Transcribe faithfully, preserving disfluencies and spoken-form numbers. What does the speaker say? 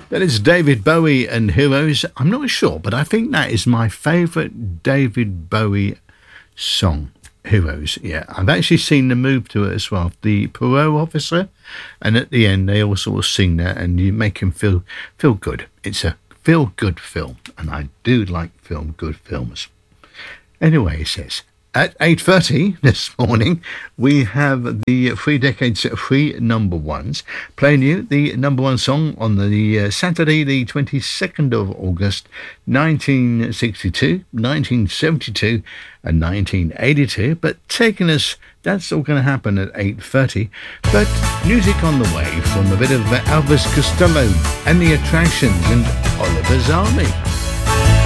That is David Bowie and Heroes. I'm not sure, but I think that is my favourite David Bowie song. Heroes, yeah. I've actually seen the move to it as well. The parole officer, and at the end they all sort of sing that, and you make him feel feel good. It's a feel good film, and I do like film good films. Anyway, it says at eight thirty this morning we have the three decades three number ones playing you the number one song on the uh, Saturday the twenty-second of August nineteen sixty-two, nineteen seventy-two and nineteen eighty-two, but taking us, that's all going to happen at eight thirty, but music on the way from a bit of Elvis Costello and the Attractions and Oliver's Army.